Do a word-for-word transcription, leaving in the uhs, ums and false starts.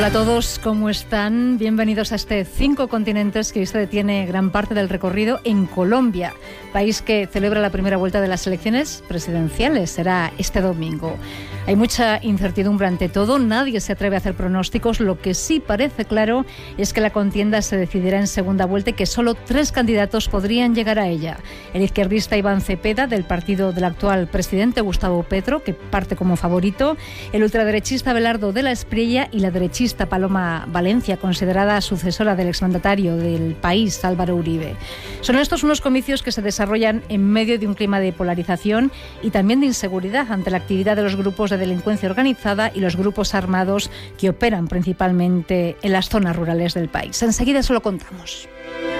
Hola a todos, ¿cómo están? Bienvenidos a este Cinco Continentes que hoy se detiene gran parte del recorrido en Colombia, país que celebra la primera vuelta de las elecciones presidenciales. Será este domingo. Hay mucha incertidumbre ante todo, nadie se atreve a hacer pronósticos. Lo que sí parece claro es que la contienda se decidirá en segunda vuelta y que solo tres candidatos podrían llegar a ella. El izquierdista Iván Cepeda, del partido del actual presidente Gustavo Petro, que parte como favorito, el ultraderechista Abelardo de la Espriella y la derechista Paloma Valencia, considerada sucesora del exmandatario del país, Álvaro Uribe. Son estos unos comicios que se desarrollan en medio de un clima de polarización y también de inseguridad ante la actividad de los grupos de delincuencia organizada y los grupos armados que operan principalmente en las zonas rurales del país. Enseguida se lo contamos.